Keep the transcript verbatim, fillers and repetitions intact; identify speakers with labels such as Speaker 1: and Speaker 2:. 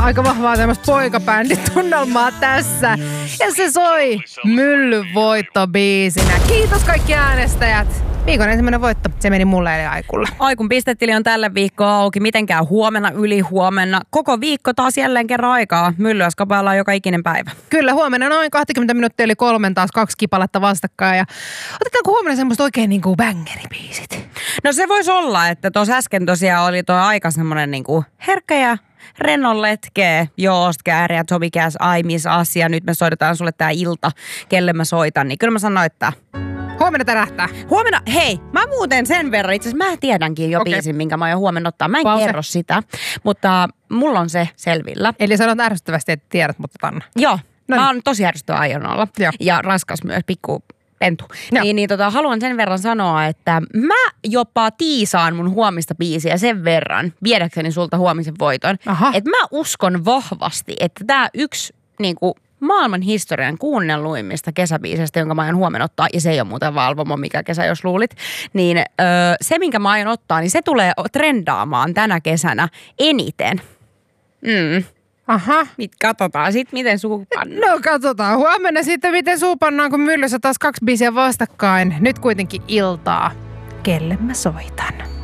Speaker 1: aika vahvaa tämmöistä poikabänditunnelmaa tässä. Ja se soi Myllyn voittobiisinä. Kiitos kaikki äänestäjät. Viikon ensimmäinen voitto, se meni mulle eli Aikulle.
Speaker 2: Aikun pistetili on tällä viikkoa auki. Mitenkään huomenna, yli huomenna. Koko viikko taas jälleen kerran aikaa. Myllyä skapaillaan joka ikinen päivä.
Speaker 1: Kyllä, huomenna noin kaksikymmentä minuuttia eli kolmen taas kaksi kipaletta vastakkain. Ja otetaanko huomenna semmoista oikein niinku bangeribiisit?
Speaker 2: No se voisi olla, että tuossa äsken tosiaan oli tuo aika semmoinen niinku herkkä ja rennon letkeä, joost, kääriä, Tomi Cash, I Miss Asia. Nyt me soitetaan sulle tää ilta, kelle mä soitan. Niin kyllä mä sanoin, että
Speaker 1: huomenna tärähtää.
Speaker 2: Huomenna, hei, mä muuten sen verran, itse asiassa mä tiedänkin jo okay. biisin, minkä mä aion huomenna ottaa. Mä en Pause. kerro sitä, mutta mulla on se selvillä.
Speaker 1: Eli sanot ärsyttävästi, että tiedät, mutta Tanna.
Speaker 2: Joo, no mä oon tosi ärsyttävä aion olla. Joo. Ja raskas myös, pikku pentu. Joo. Niin, niin tota, haluan sen verran sanoa, että mä jopa tiisaan mun huomista biisiä sen verran, viedäkseni sulta huomisen voiton. Että mä uskon vahvasti, että tää yksi niinku maailman historian kuunnelluimmista kesäbiisestä, jonka mä aion huomenna ottaa, ja se ei ole muuten Valvomo, mikä kesä, jos luulit, niin öö, se, minkä mä aion ottaa, niin se tulee trendaamaan tänä kesänä eniten. Mm.
Speaker 1: Aha.
Speaker 2: Nyt katsotaan sitten, miten suupannaan.
Speaker 1: No katsotaan. Huomenna sitten, miten suupannaan, kun Myllyssä taas kaksi biisiä vastakkain. Nyt kuitenkin iltaa. Kelle mä soitan?